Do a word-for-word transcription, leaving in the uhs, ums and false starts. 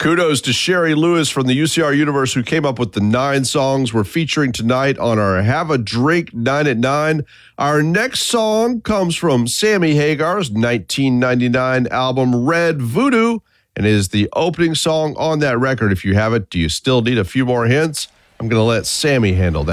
Kudos to Sherry Lewis from the U C R Universe who came up with the nine songs we're featuring tonight on our Have a Drink nine at nine. Our next song comes from Sammy Hagar's nineteen ninety-nine album Red Voodoo and is the opening song on that record. If you have it, do you still need a few more hints? I'm going to let Sammy handle that.